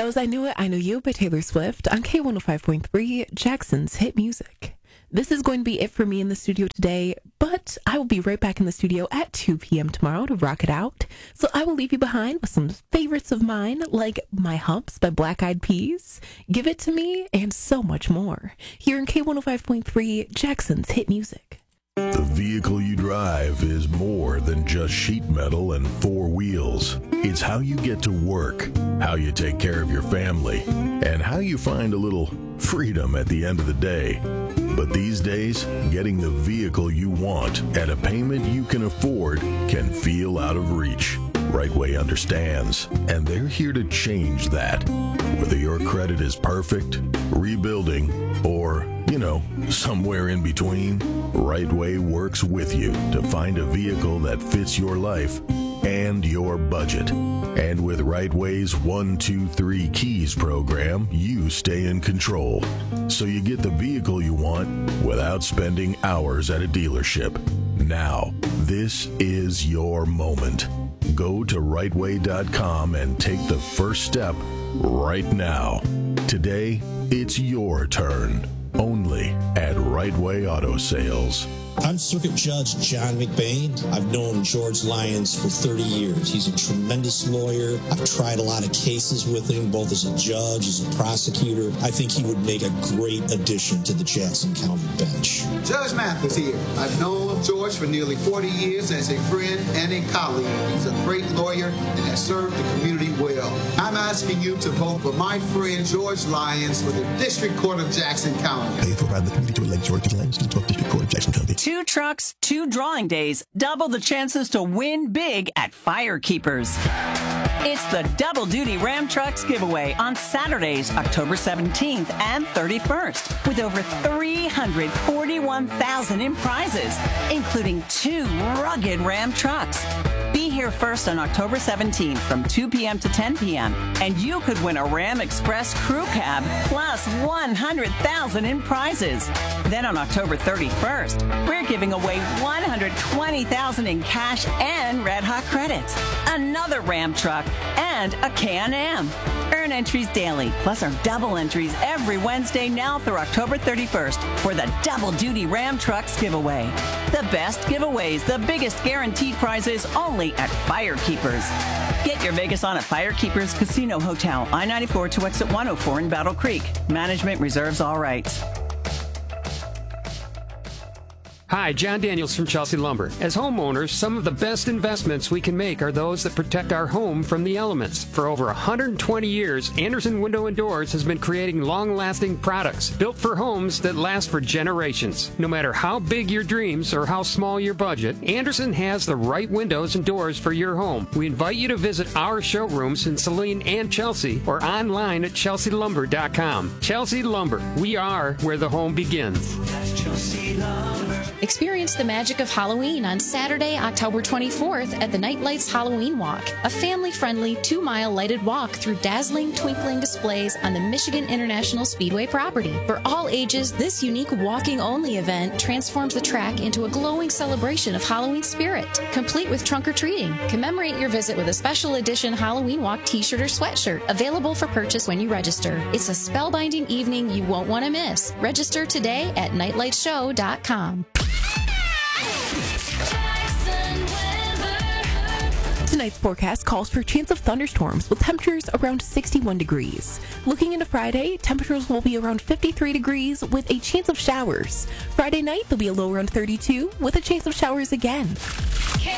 was I Knew It, I Know You by Taylor Swift on K105.3, Jackson's Hit Music. This is going to be it for me in the studio today, but I will be right back in the studio at 2 p.m. tomorrow to rock it out. So I will leave you behind with some favorites of mine, like My Humps by Black Eyed Peas, Give It To Me, and so much more. Here in K105.3, Jackson's Hit Music. The vehicle you drive is more than just sheet metal and four wheels. It's how you get to work, how you take care of your family, and how you find a little freedom at the end of the day. But these days, getting the vehicle you want at a payment you can afford can feel out of reach. Rightway understands, and they're here to change that. Whether your credit is perfect, rebuilding, or, somewhere in between, Rightway works with you to find a vehicle that fits your life and your budget. And with Rightway's 1, 2, 3 Keys program, you stay in control. So you get the vehicle you want without spending hours at a dealership. Now, this is your moment. Go to rightway.com and take the first step right now. Today, it's your turn. Only at Rightway Auto Sales. I'm Circuit Judge John McBain. I've known George Lyons for 30 years. He's a tremendous lawyer. I've tried a lot of cases with him, both as a judge, as a prosecutor. I think he would make a great addition to the Jackson County bench. Judge Mathis here. I've known George for nearly 40 years as a friend and a colleague. He's a great lawyer and has served the community well. I'm asking you to vote for my friend George Lyons for the District Court of Jackson County. Paid for by the community to elect George Lyons to the 12th District Court of Jackson County. 2 trucks, 2 drawing days, double the chances to win big at Firekeepers. It's the Double Duty Ram Trucks giveaway on Saturdays, October 17th and 31st, with over $341,000 in prizes, including 2 rugged Ram trucks. Be here first on October 17th from 2 p.m. to 10 p.m., and you could win a Ram Express crew cab plus $100,000 in prizes. Then on October 31st, we're giving away $120,000 in cash and Red Hot credits, another Ram truck, and a Can-Am. Earn entries daily, plus our double entries every Wednesday now through October 31st for the Double Duty Ram Trucks giveaway. The best giveaways, the biggest guaranteed prizes, only at Firekeepers. Get your Vegas on at Firekeepers Casino Hotel, I-94 to exit 104 in Battle Creek. Management reserves all rights. Hi, John Daniels from Chelsea Lumber. As homeowners, some of the best investments we can make are those that protect our home from the elements. For over 120 years, Anderson Window and Doors has been creating long-lasting products built for homes that last for generations. No matter how big your dreams or how small your budget, Anderson has the right windows and doors for your home. We invite you to visit our showrooms in Saline and Chelsea or online at chelsealumber.com. Chelsea Lumber, we are where the home begins. Experience the magic of Halloween on Saturday, October 24th at the Nightlights Halloween Walk, a family-friendly 2-mile lighted walk through dazzling, twinkling displays on the Michigan International Speedway property. For all ages, this unique walking-only event transforms the track into a glowing celebration of Halloween spirit, complete with trunk-or-treating. Commemorate your visit with a special edition Halloween Walk t-shirt or sweatshirt, available for purchase when you register. It's a spellbinding evening you won't want to miss. Register today at nightlightshow.com. Tonight's forecast calls for a chance of thunderstorms with temperatures around 61 degrees. Looking into Friday, temperatures will be around 53 degrees with a chance of showers. Friday night, there'll be a low around 32 with a chance of showers again.